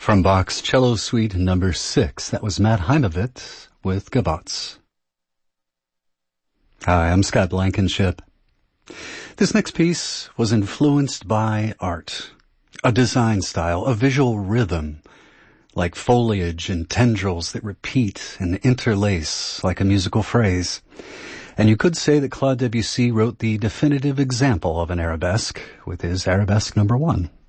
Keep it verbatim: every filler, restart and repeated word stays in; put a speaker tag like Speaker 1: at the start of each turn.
Speaker 1: From Bach's Cello Suite number six, that was Matt Heimovit with Gavottes. Hi, I'm Scott Blankenship. This next piece was influenced by art, a design style, a visual rhythm, like foliage and tendrils that repeat and interlace like a musical phrase. And you could say that Claude Debussy wrote the definitive example of an arabesque with his Arabesque number one.